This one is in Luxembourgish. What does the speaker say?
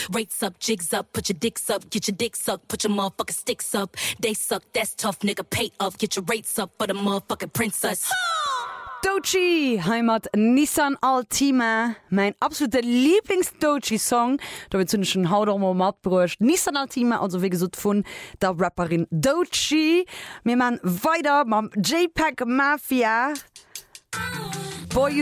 Rates up, jigs up, put your dicks up, get your dick sucked, put your motherfucking sticks up. They suck, that's tough, nigga, pay up, get your rates up for the motherfucking princess. Doechii, Heimat Nissan Altima, mein absoluter Lieblings-Doechii-Song. Da wird es schon Haut am Mat brucht. Nissan Altima, also wie gesagt von der Rapperin Doechii. Wir machen weiter mit JPEG Mafia. Boy,